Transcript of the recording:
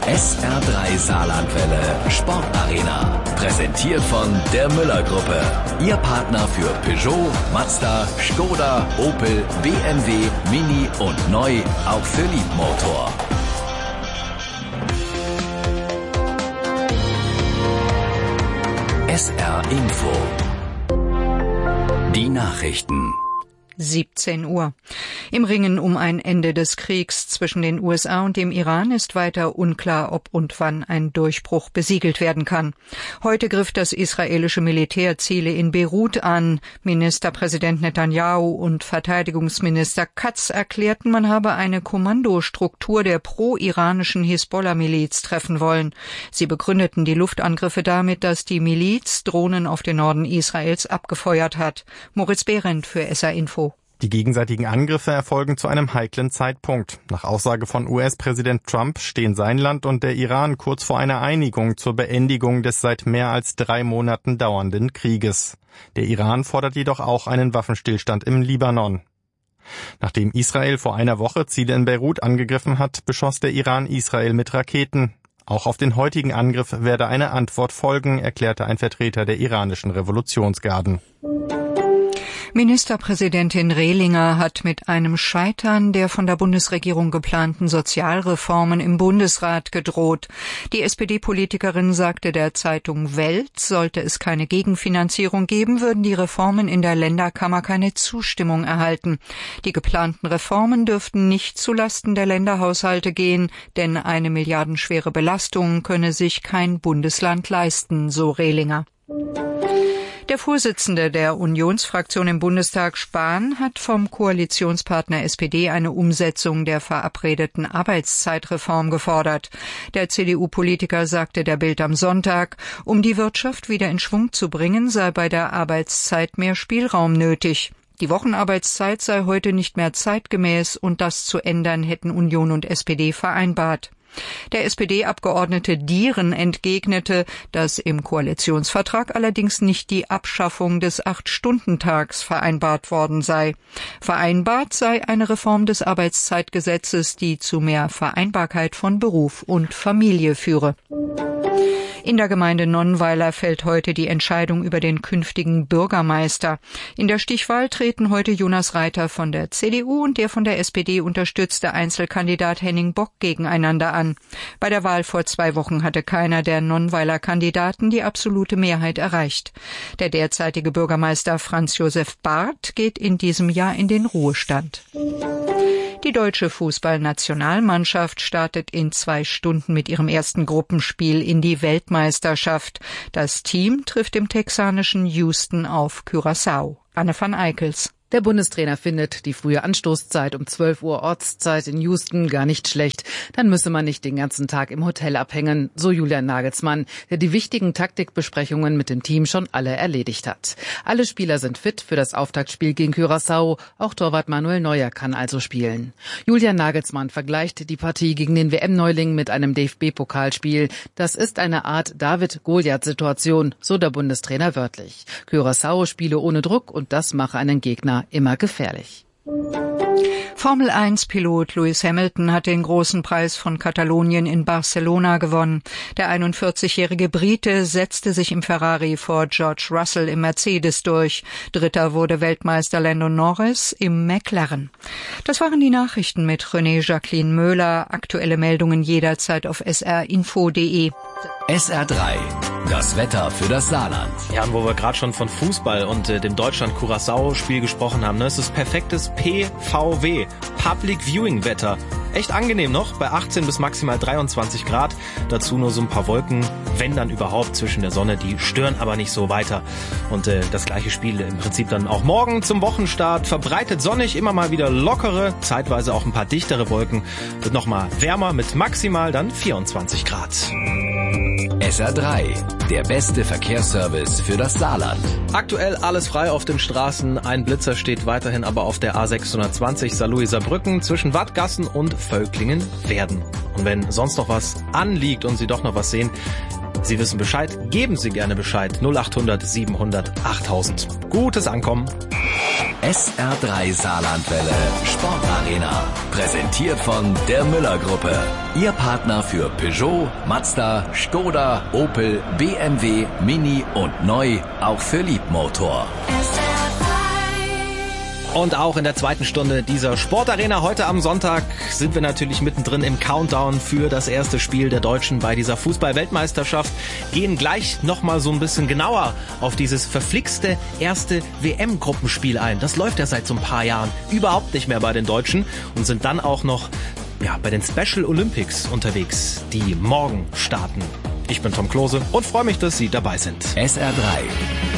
SR3 Saarlandwelle Sportarena. Präsentiert von der Müller-Gruppe. Ihr Partner für Peugeot, Mazda, Skoda, Opel, BMW, Mini und neu auch für Liebmotor. SR Info. Die Nachrichten. 17 Uhr. Im Ringen um ein Ende des Kriegs zwischen den USA und dem Iran ist weiter unklar, ob und wann ein Durchbruch besiegelt werden kann. Heute griff das israelische Militär Ziele in Beirut an. Ministerpräsident Netanyahu und Verteidigungsminister Katz erklärten, man habe eine Kommandostruktur der pro-iranischen Hisbollah-Miliz treffen wollen. Sie begründeten die Luftangriffe damit, dass die Miliz Drohnen auf den Norden Israels abgefeuert hat. Moritz Behrendt für SR Info. Die gegenseitigen Angriffe erfolgen zu einem heiklen Zeitpunkt. Nach Aussage von US-Präsident Trump stehen sein Land und der Iran kurz vor einer Einigung zur Beendigung des seit mehr als 3 Monaten dauernden Krieges. Der Iran fordert jedoch auch einen Waffenstillstand im Libanon. Nachdem Israel vor einer Woche Ziele in Beirut angegriffen hat, beschoss der Iran Israel mit Raketen. Auch auf den heutigen Angriff werde eine Antwort folgen, erklärte ein Vertreter der iranischen Revolutionsgarden. Ministerpräsidentin Rehlinger hat mit einem Scheitern der von der Bundesregierung geplanten Sozialreformen im Bundesrat gedroht. Die SPD-Politikerin sagte der Zeitung Welt, sollte es keine Gegenfinanzierung geben, würden die Reformen in der Länderkammer keine Zustimmung erhalten. Die geplanten Reformen dürften nicht zulasten der Länderhaushalte gehen, denn eine milliardenschwere Belastung könne sich kein Bundesland leisten, so Rehlinger. Der Vorsitzende der Unionsfraktion im Bundestag, Spahn, hat vom Koalitionspartner SPD eine Umsetzung der verabredeten Arbeitszeitreform gefordert. Der CDU-Politiker sagte der Bild am Sonntag, um die Wirtschaft wieder in Schwung zu bringen, sei bei der Arbeitszeit mehr Spielraum nötig. Die Wochenarbeitszeit sei heute nicht mehr zeitgemäß und das zu ändern hätten Union und SPD vereinbart. Der SPD-Abgeordnete Dieren entgegnete, dass im Koalitionsvertrag allerdings nicht die Abschaffung des 8-Stunden-Tags vereinbart worden sei. Vereinbart sei eine Reform des Arbeitszeitgesetzes, die zu mehr Vereinbarkeit von Beruf und Familie führe. In der Gemeinde Nonnweiler fällt heute die Entscheidung über den künftigen Bürgermeister. In der Stichwahl treten heute Jonas Reiter von der CDU und der von der SPD unterstützte Einzelkandidat Henning Bock gegeneinander an. Bei der Wahl vor 2 Wochen hatte keiner der Nonnweiler Kandidaten die absolute Mehrheit erreicht. Der derzeitige Bürgermeister Franz Josef Barth geht in diesem Jahr in den Ruhestand. Die deutsche Fußballnationalmannschaft startet in 2 Stunden mit ihrem ersten Gruppenspiel in die Weltmeisterschaft. Das Team trifft im texanischen Houston auf Curaçao. Anne van Eickels. Der Bundestrainer findet die frühe Anstoßzeit um 12 Uhr Ortszeit in Houston gar nicht schlecht. Dann müsse man nicht den ganzen Tag im Hotel abhängen, so Julian Nagelsmann, der die wichtigen Taktikbesprechungen mit dem Team schon alle erledigt hat. Alle Spieler sind fit für das Auftaktspiel gegen Curaçao. Auch Torwart Manuel Neuer kann also spielen. Julian Nagelsmann vergleicht die Partie gegen den WM-Neuling mit einem DFB-Pokalspiel. Das ist eine Art David-Goliath-Situation, so der Bundestrainer wörtlich. Curaçao spiele ohne Druck und das mache einen Gegner immer gefährlich. Formel-1-Pilot Lewis Hamilton hat den großen Preis von Katalonien in Barcelona gewonnen. Der 41-jährige Brite setzte sich im Ferrari vor George Russell im Mercedes durch. Dritter wurde Weltmeister Lando Norris im McLaren. Das waren die Nachrichten mit René Jacqueline Möhler. Aktuelle Meldungen jederzeit auf srinfo.de. SR3, das Wetter für das Saarland. Ja, und wo wir gerade schon von Fußball und dem Deutschland-Curaçao-Spiel gesprochen haben, ne, es ist perfektes PVW, Public Viewing Wetter. Echt angenehm noch, bei 18 bis maximal 23 Grad. Dazu nur so ein paar Wolken, wenn dann überhaupt zwischen der Sonne, die stören aber nicht so weiter. Und das gleiche Spiel im Prinzip dann auch morgen zum Wochenstart. Verbreitet sonnig, immer mal wieder lockere, zeitweise auch ein paar dichtere Wolken. Wird nochmal wärmer mit maximal dann 24 Grad. SR3, der beste Verkehrsservice für das Saarland. Aktuell alles frei auf den Straßen. Ein Blitzer steht weiterhin aber auf der A620 Saarlouis-Saarbrücken zwischen Wattgassen und Völklingen-Werden. Und wenn sonst noch was anliegt und Sie doch noch was sehen, Sie wissen Bescheid, geben Sie gerne Bescheid. 0800 700 8000. Gutes Ankommen. SR3 Saarlandwelle Sportarena. Präsentiert von der Müller-Gruppe. Ihr Partner für Peugeot, Mazda, Skoda, Opel, BMW, Mini und neu auch für Liebmotor. Und auch in der zweiten Stunde dieser Sportarena heute am Sonntag sind wir natürlich mittendrin im Countdown für das erste Spiel der Deutschen bei dieser Fußball-Weltmeisterschaft. Gehen gleich nochmal so ein bisschen genauer auf dieses verflixte erste WM-Gruppenspiel ein. Das läuft ja seit so ein paar Jahren überhaupt nicht mehr bei den Deutschen und sind dann auch noch bei den Special Olympics unterwegs, die morgen starten. Ich bin Tom Klose und freue mich, dass Sie dabei sind. SR3